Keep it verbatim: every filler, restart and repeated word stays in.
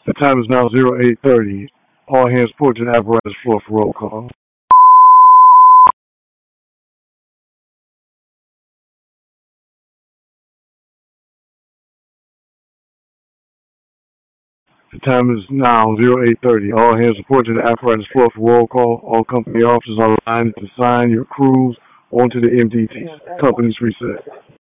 The time is now zero eight thirty. All hands report to the apparatus floor for roll call. The time is now zero eight thirty. All hands report to the apparatus floor for roll call. All company officers are aligned to sign your crews onto the M D T. Company's reset.